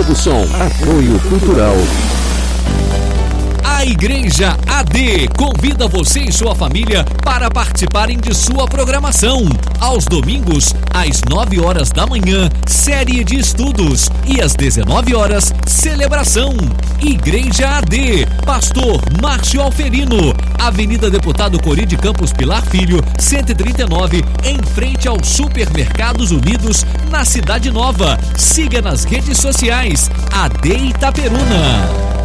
Grupo Som, apoio cultural. A Igreja AD convida você e sua família para participarem de sua programação. Aos domingos, às 9 horas da manhã, série de estudos. E às 19 horas, celebração. Igreja AD, Pastor Márcio Alferino, Avenida Deputado Cori de Campos Pilar Filho, 139, em frente aos Supermercados Unidos, na Cidade Nova. Siga nas redes sociais, AD Itaperuna.